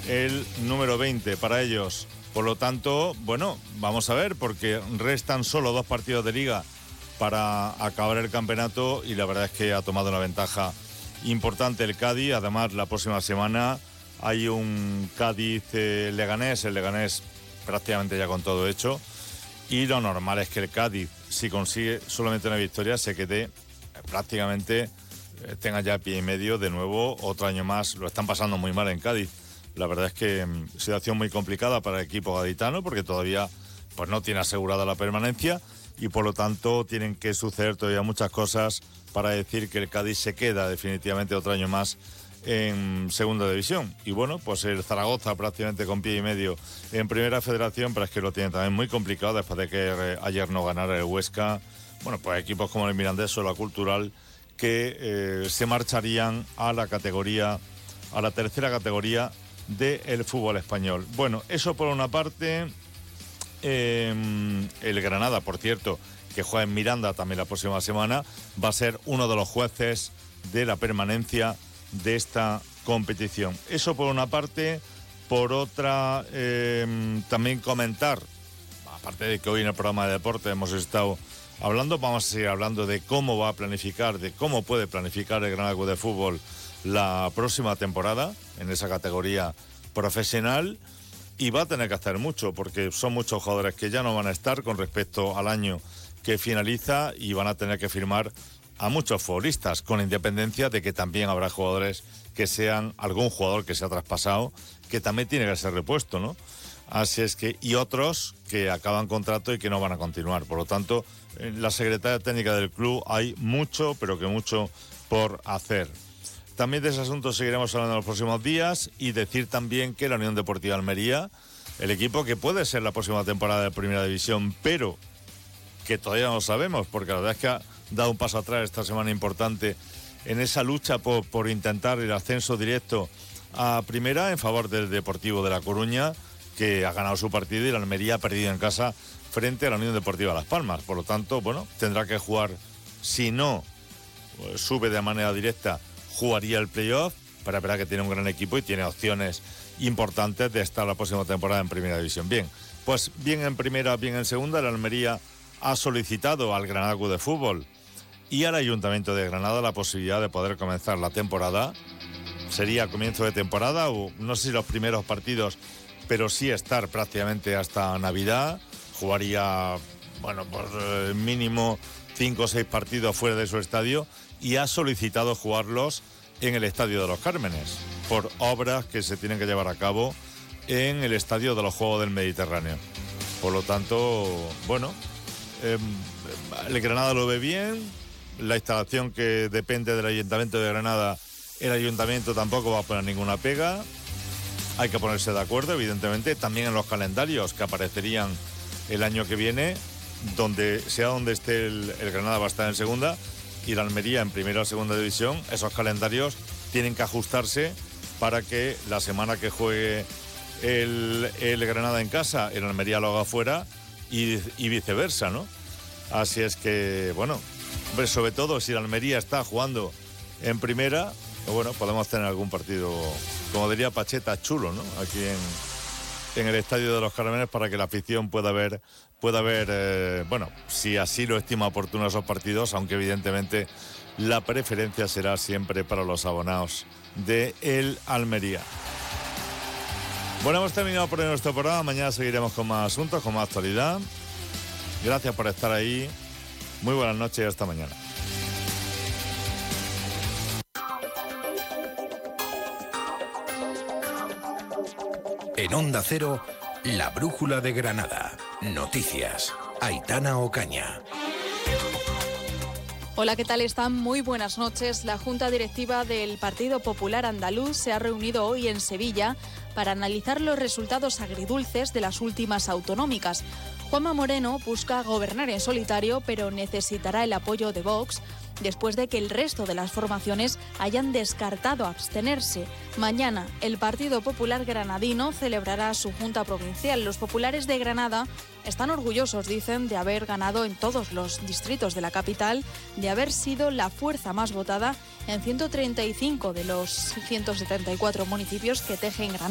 el número 20 para ellos. Por lo tanto, bueno, vamos a ver, porque restan solo 2 partidos de Liga para acabar el campeonato y la verdad es que ha tomado una ventaja importante el Cádiz. Además, la próxima semana hay un Cádiz-Leganés, el Leganés prácticamente ya con todo hecho, y lo normal es que el Cádiz, si consigue solamente una victoria, se quede prácticamente, tenga ya pie y medio de nuevo otro año más. Lo están pasando muy mal en Cádiz. La verdad es que situación muy complicada para el equipo gaditano, porque todavía pues no tiene asegurada la permanencia y por lo tanto tienen que suceder todavía muchas cosas para decir que el Cádiz se queda definitivamente otro año más en segunda división. Y bueno, pues el Zaragoza prácticamente con pie y medio en primera federación, pero es que lo tiene también muy complicado después de que ayer no ganara el Huesca. Bueno, pues equipos como el Mirandés o la Cultural que se marcharían a la categoría, a la tercera categoría del fútbol español. Bueno, eso por una parte. El Granada, por cierto, que juega en Miranda también la próxima semana, va a ser uno de los jueces de la permanencia de esta competición. Eso por una parte. Por otra, también comentar, aparte de que hoy en el programa de deporte hemos estado hablando, vamos a seguir hablando de cómo va a planificar, de cómo puede planificar el Granada Club de Fútbol la próxima temporada en esa categoría profesional, y va a tener que hacer mucho porque son muchos jugadores que ya no van a estar con respecto al año que finaliza y van a tener que firmar a muchos futbolistas, con independencia de que también habrá jugadores que sean, algún jugador que se ha traspasado que también tiene que ser repuesto, ¿no? Así es que, y otros que acaban contrato y que no van a continuar. Por lo tanto, en la Secretaría Técnica del club hay mucho, pero que mucho por hacer. También de ese asunto seguiremos hablando en los próximos días, y decir también que la Unión Deportiva Almería, el equipo que puede ser la próxima temporada de Primera División, pero que todavía no lo sabemos, porque la verdad es que ha dado un paso atrás esta semana importante en esa lucha por intentar el ascenso directo a Primera en favor del Deportivo de La Coruña, que ha ganado su partido, y la Almería ha perdido en casa frente a la Unión Deportiva Las Palmas. Por lo tanto, bueno, tendrá que jugar, si no sube de manera directa, jugaría el playoff, para esperar que tiene un gran equipo y tiene opciones importantes de estar la próxima temporada en Primera División. Bien, pues bien en Primera, bien en Segunda, la Almería ha solicitado al Granada Club de Fútbol y al Ayuntamiento de Granada la posibilidad de poder comenzar la temporada. Sería comienzo de temporada, o no sé si los primeros partidos, pero sí estar prácticamente hasta Navidad. Jugaría, bueno, pues mínimo 5 o 6 partidos fuera de su estadio, y ha solicitado jugarlos en el Estadio de los Cármenes por obras que se tienen que llevar a cabo en el Estadio de los Juegos del Mediterráneo. Por lo tanto, bueno, el Granada lo ve bien. La instalación, que depende del Ayuntamiento de Granada, el Ayuntamiento tampoco va a poner ninguna pega. Hay que ponerse de acuerdo, evidentemente, también en los calendarios que aparecerían el año que viene, donde sea donde esté el Granada va a estar en segunda y la Almería en primera o segunda división. Esos calendarios tienen que ajustarse para que la semana que juegue el Granada en casa, el Almería lo haga fuera, y viceversa, ¿no? Así es que, bueno, sobre todo si la Almería está jugando en primera, bueno, podemos tener algún partido, como diría Pacheta, chulo, ¿no? Aquí en el Estadio de los Cármenes, para que la afición pueda ver, bueno, si así lo estima oportuno esos partidos, aunque evidentemente la preferencia será siempre para los abonados de el Almería. Bueno, hemos terminado por nuestro programa. Mañana seguiremos con más asuntos, con más actualidad. Gracias por estar ahí. Muy buenas noches y hasta mañana. En Onda Cero, la Brújula de Granada. Noticias. Aitana Ocaña. Hola, ¿qué tal están? Muy buenas noches. La Junta Directiva del Partido Popular Andaluz se ha reunido hoy en Sevilla para analizar los resultados agridulces de las últimas autonómicas. Juanma Moreno busca gobernar en solitario, pero necesitará el apoyo de Vox, después de que el resto de las formaciones hayan descartado abstenerse. Mañana, el Partido Popular Granadino celebrará su Junta Provincial. Los populares de Granada están orgullosos, dicen, de haber ganado en todos los distritos de la capital, de haber sido la fuerza más votada en 135 de los 174 municipios que tejen Granada.